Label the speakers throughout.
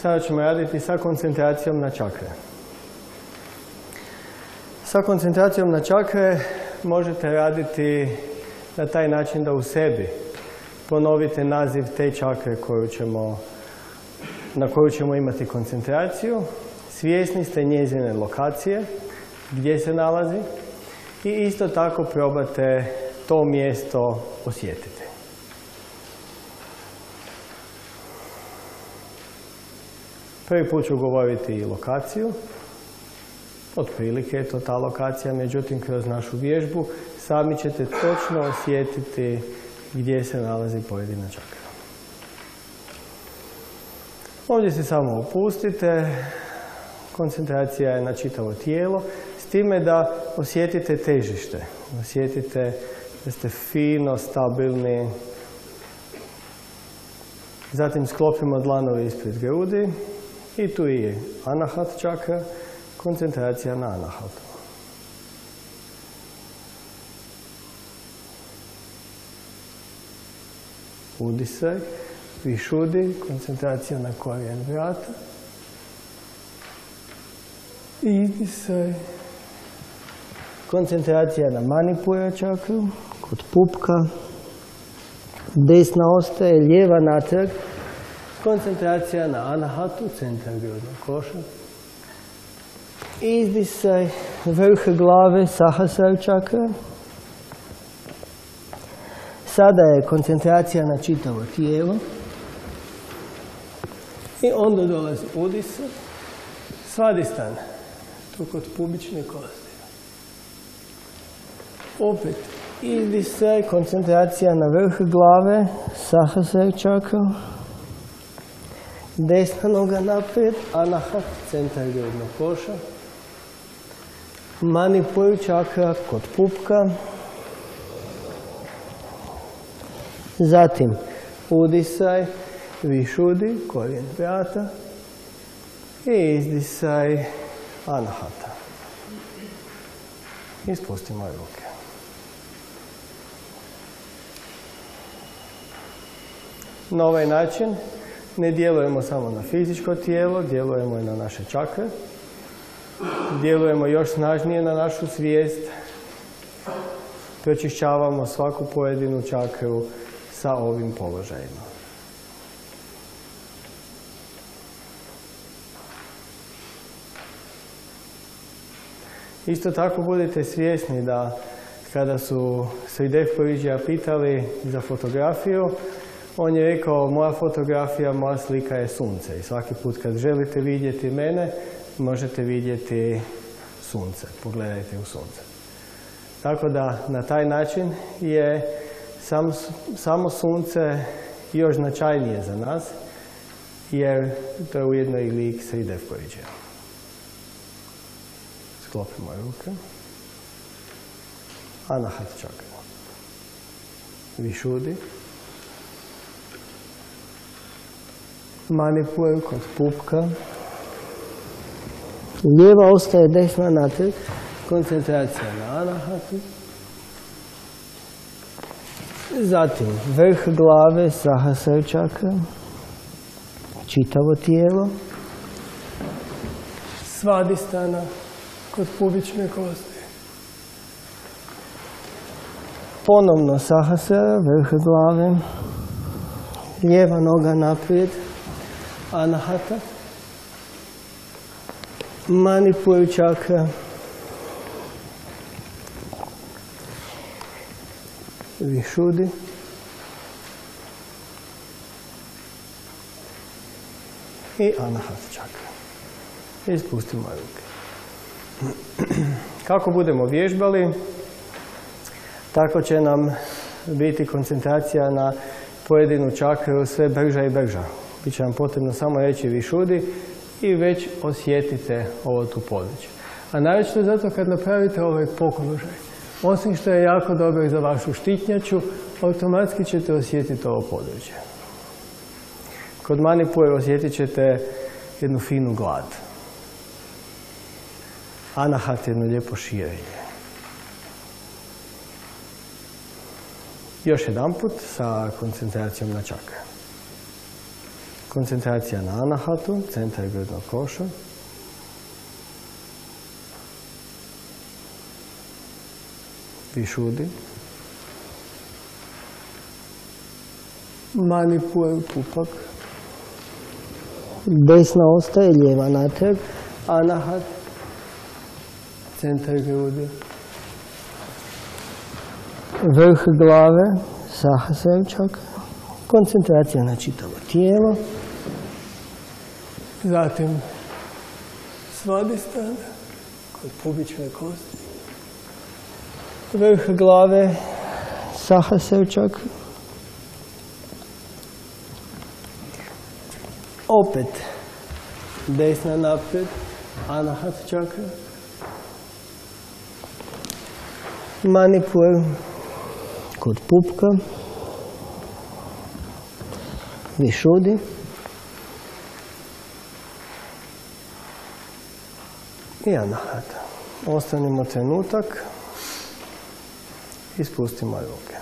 Speaker 1: Sada ćemo raditi sa koncentracijom na čakre. Sa koncentracijom na čakre možete raditi na taj način da u sebi ponovite naziv te čakre na koju ćemo imati koncentraciju. Svjesni ste njezine lokacije, gdje se nalazi i isto tako probate to mjesto osjetiti. Prvi put ću govoriti i lokaciju. Otprilike je to ta lokacija, međutim kroz našu vježbu sami ćete točno osjetiti gdje se nalazi pojedina čakra. Ovdje se samo opustite, koncentracija je na čitavo tijelo, s time da osjetite težište. Osjetite da ste fino, stabilni. Zatim sklopimo dlanove ispred grudi i tu je anahat čakra, koncentracija na anahatu. Udisaj, višudi, koncentracija na korijen vrata. Izdisaj, koncentracija na manipura čakru, kod pupka. Desna ostaje, lijeva natrag. Koncentracija na anahatu, centar grudnog koša. Izdisaj, vrh glave, sahasrara čakra. Sada je koncentracija na čitavo tijelo. I onda dolazi udisaj, svadhisthana, tu kod pubične kosti. Opet izdisaj, koncentracija na vrh glave, sahasrara čakra. Desna noga naprijed, anahat, centar grudnog koša. Manipur čakra kod pupka. Zatim udisaj, višudi, korijen vrata. I izdisaj, anahata. I spustimo ruke. Na ovaj način ne djelujemo samo na fizičko tijelo, djelujemo i na naše čakre. Djelujemo još snažnije na našu svijest. Pročišćavamo svaku pojedinu čakru sa ovim položajima. Isto tako budite svjesni da kada su Sri Dev Parijžija pitali za fotografiju, on je rekao, moja fotografija, moja slika je sunce. I svaki put kad želite vidjeti mene, možete vidjeti sunce. Pogledajte u sunce. Tako da na taj način je samo sunce još značajnije za nas, jer to je ujedno i lik Sri Dev Parijžija. Sklopimo ruke. Anahat čakra. Višudi. Manipur kod pupka. Lijeva ostaje, desna natrag. Koncentracija na anahatu. Zatim vrh glave, sahasrara čakra. Čitavo tijelo. Svadhisthana kod pubične kosti. Ponovno sahasrara, vrh glave. Lijeva noga naprijed. Anahata. Manipur čakra. Višudi. I anahat čakra. I spustimo ruke. Kako budemo vježbali, tako će nam biti koncentracija na pojedinu čakru sve brža i brža. Biće nam potrebno samo reći višudi i već osjetite ovo tu područje. A naročito zato kad napravite ovaj položaj, osim što je jako dobro za vašu štitnjaču, automatski ćete osjetiti ovo područje. Kod manipura osjetit ćete jednu finu glad. Anahat jedno lijepo širenje. Još jedan put sa koncentracijom na čakre. Koncentracija na anahatu, centar grudnog koša. Višudi. Manipur, pupak. Desna ostaje, lijeva natrag. Anahat, centar grudi. Vrh glave, Sahasrara čakra. Koncentracija na čitavo tijelo. Zatim Svadhisthana kod pubične kosti. Vrh glave, Sahasrara čakra. Opet desna naprijed, Anahat čakra. Manipur kod pupka. Višudi. I anahata. Ostanimo trenutak i spustimo ruke.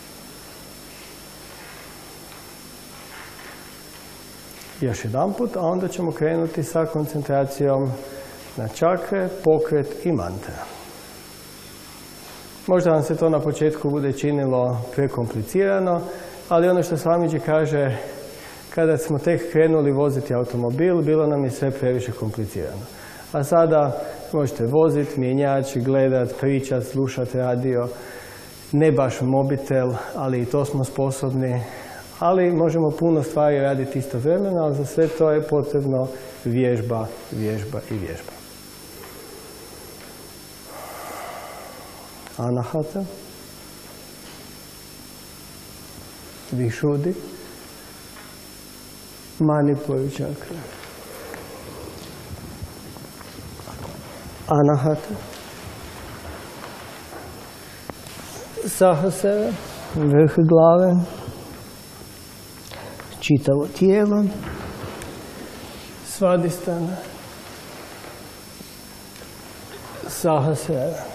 Speaker 1: Još jedan put, a onda ćemo krenuti sa koncentracijom na čakre, pokret i mantra. Možda vam se to na početku bude činilo prekomplicirano, ali ono što Swamiji kaže, kada smo tek krenuli voziti automobil, bilo nam je sve previše komplicirano. A sada možete voziti, mijenjač, gledat, pričat, slušat radio, ne baš mobitel, ali i to smo sposobni. Ali možemo puno stvari raditi istovremeno, ali za sve to je potrebno vježba, vježba i vježba. Anahata. Višudi. Manipur čakra. Anahata. Sahasrara, vrh glave, čitavo tijelo. Svadhisthana. Sahasrara.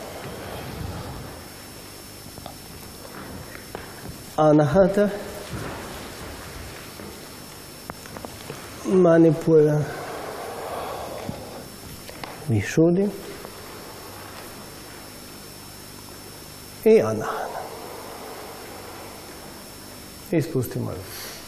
Speaker 1: Anahata. Manipura. Višudi. I anahana. I spustimo ruku.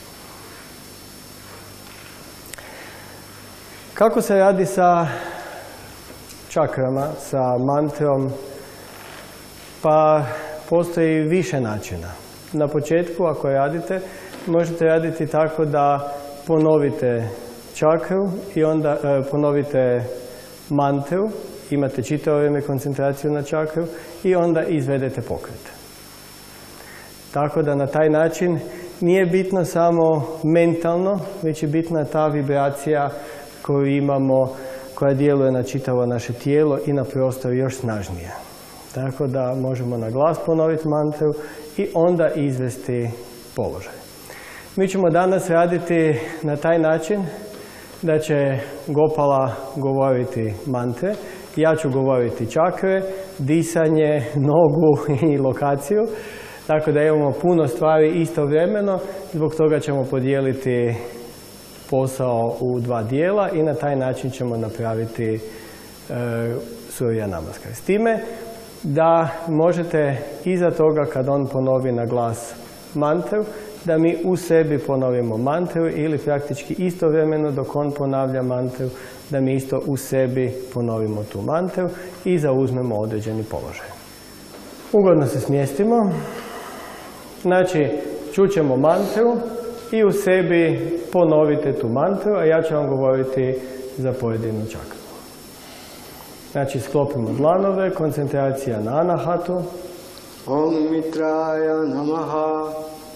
Speaker 1: Kako se radi sa čakrama, sa mantrom? Pa postoji više načina. Na početku, ako radite, možete raditi tako da ponovite čakru i onda ponovite mantru, imate čitavo vrijeme koncentraciju na čakru i onda izvedete pokret. Tako da na taj način nije bitno samo mentalno, već je bitna ta vibracija koju imamo, koja djeluje na čitavo naše tijelo i na prostor još snažnije. Tako da možemo na glas ponoviti mantru i onda izvesti položaj. Mi ćemo danas raditi na taj način da će Gopala govoriti mantre, ja ću govoriti čakre, disanje, nogu i lokaciju. Tako da imamo puno stvari istovremeno, zbog toga ćemo podijeliti posao u dva dijela i na taj način ćemo napraviti Surya Namaskar. S time da možete iza toga kad on ponovi na glas mantru, da mi u sebi ponovimo mantru ili praktički istovremeno dok on ponavlja mantru, da mi isto u sebi ponovimo tu mantru i zauzmemo određeni položaj. Ugodno se smjestimo. Znači, čućemo mantru i u sebi ponovite tu mantru, a ja ću vam govoriti za pojedinu čakru. Znači, sklopimo dlanove, koncentracija na anahatu.
Speaker 2: Om Mitraja Namaha.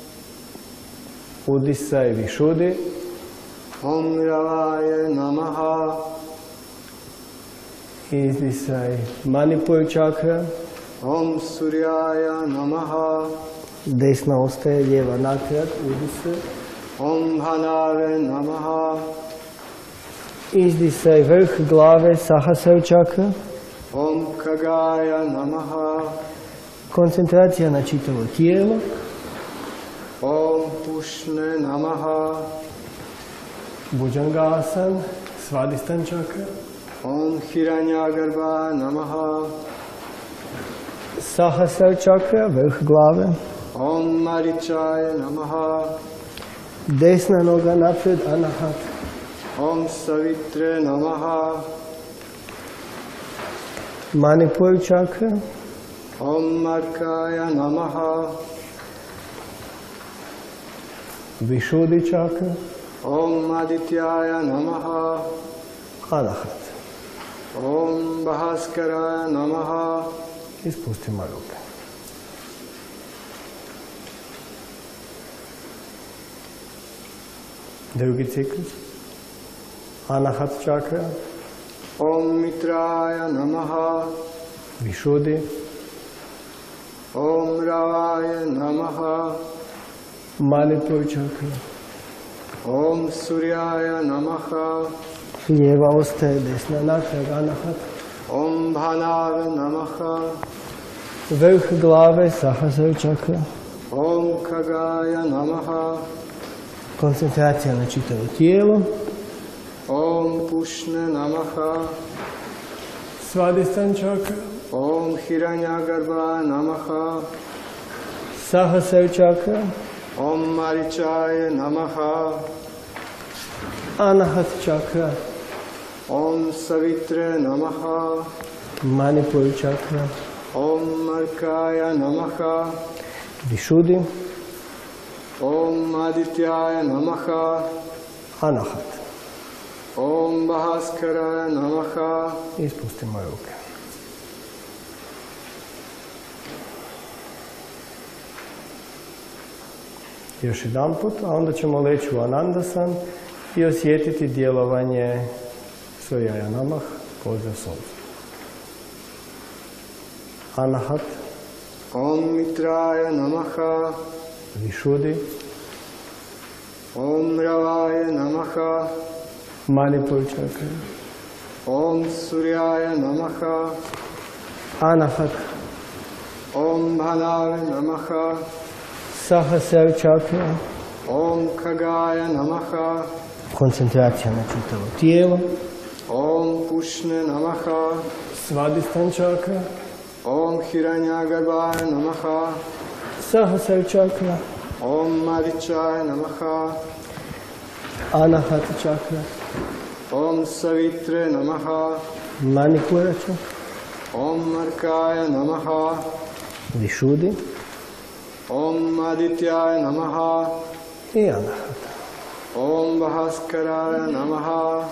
Speaker 1: Udisaj Višudi.
Speaker 2: Om Ravaja Namaha.
Speaker 1: Izdisaj Manipur čakra.
Speaker 2: Om Suryaja Namaha.
Speaker 1: Desna ostaje, lijeva natrag, udisaj.
Speaker 2: Om Bhanave Namaha.
Speaker 1: Izdisaj vrh glave, Sahasrara čakra.
Speaker 2: Om Khagaja Namaha.
Speaker 1: Koncentracija na čitavo tijelo.
Speaker 2: Om Pushne Namaha.
Speaker 1: Bhujangasana, Svadhisthana čakra.
Speaker 2: Om Hiranyagarbha Namaha.
Speaker 1: Sahasrara čakra, vrh glave.
Speaker 2: Om Marichaya Namaha.
Speaker 1: Desna noga naprijed, Anahat.
Speaker 2: Om Savitre Namaha.
Speaker 1: Manipur čakra.
Speaker 2: Om Markaya Namaha.
Speaker 1: Vishuddhi čakra.
Speaker 2: Om Adityaya Namaha.
Speaker 1: Anahat.
Speaker 2: Om Bhaskaraya Namaha.
Speaker 1: Ispustimo ruke. Drugi ciklus. Anahat čakra.
Speaker 2: Om Mitraya Namaha.
Speaker 1: Vishuddhi.
Speaker 2: Om Ravaya Namaha.
Speaker 1: Manipur čakra.
Speaker 2: Om Suryaya Namaha.
Speaker 1: Lijeva ostaje, desna natrag, Anahat.
Speaker 2: Om Bhanave Namaha.
Speaker 1: Vrh glave, Sahasrara čakra.
Speaker 2: Om Khagaya Namaha.
Speaker 1: Koncentracija na čitavo tijelo.
Speaker 2: Om Pushne Namaha.
Speaker 1: Svadhisthana čakra.
Speaker 2: Om Hiranyagarbha Namaha.
Speaker 1: Sahasrara čakra.
Speaker 2: Om Marichaya Namaha.
Speaker 1: Anahat čakra.
Speaker 2: Om Savitre Namaha.
Speaker 1: Manipur čakra.
Speaker 2: Om Markaya Namaha.
Speaker 1: Vishuddhi.
Speaker 2: Om Adityaya Namaha.
Speaker 1: Anahat.
Speaker 2: Om Bhaskaraya Namaha.
Speaker 1: Ispustimo ruke. Još jedan put, a onda ćemo leći u Anandasan i osjetiti djelovanje Surya Namah, pozdrav Suncu. Anahat.
Speaker 2: Om Mitraya Namaha.
Speaker 1: Vishuddhi.
Speaker 2: Om Ravaya Namaha.
Speaker 1: Manipur čakra.
Speaker 2: Om Suryaya Namaha.
Speaker 1: Anahat.
Speaker 2: Om Bhanave Namaha.
Speaker 1: Sahasrara čakra.
Speaker 2: Om Khagaya Namaha.
Speaker 1: Koncentracija na čitavo tijelo.
Speaker 2: Om Pushne Namaha.
Speaker 1: Svadhisthana čakra.
Speaker 2: Om Hiranyagarbhaya Namaha.
Speaker 1: Sahasrara čakra.
Speaker 2: Om Marichaya Namaha.
Speaker 1: Anahat čakra.
Speaker 2: Om Savitre Namaha.
Speaker 1: Manipura čakra.
Speaker 2: Om Markaya Namaha.
Speaker 1: Vishuddhi.
Speaker 2: Om Adityaya Namaha.
Speaker 1: I Anahat.
Speaker 2: Om Bhaskaraya Namaha.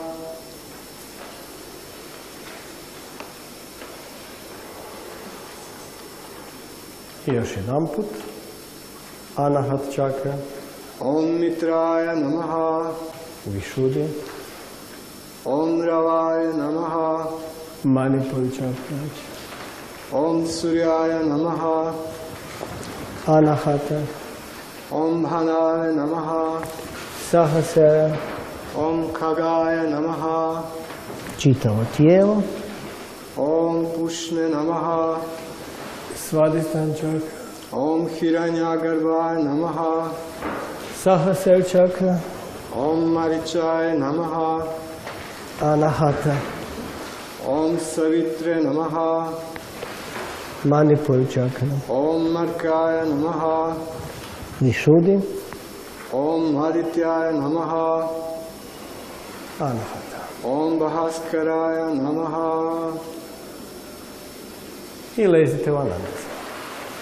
Speaker 1: I još jedan put. Anahat čakra.
Speaker 2: Om Mitraya Namaha.
Speaker 1: Vishuddhi.
Speaker 2: Om Ravaya Namaha.
Speaker 1: Manipur čakra.
Speaker 2: Om Suryaya Namaha.
Speaker 1: Anahata.
Speaker 2: Om Bhanave Namaha.
Speaker 1: Sahasrara.
Speaker 2: Om Khagaya Namaha.
Speaker 1: Čitavo tijelo.
Speaker 2: Om Pushne Namaha.
Speaker 1: Svadhisthana čakra.
Speaker 2: Om Hiranyagarbhaya Namaha.
Speaker 1: Sahasrara čakra.
Speaker 2: Om Marichaya Namaha.
Speaker 1: Anahata.
Speaker 2: Om Savitre Namaha.
Speaker 1: Manipur čakra.
Speaker 2: Om Markaya Namaha.
Speaker 1: Vishuddhi.
Speaker 2: Om Adityaya Namaha.
Speaker 1: Anahata.
Speaker 2: Om Bhaskaraya Namaha.
Speaker 1: I lezite u Anandasan.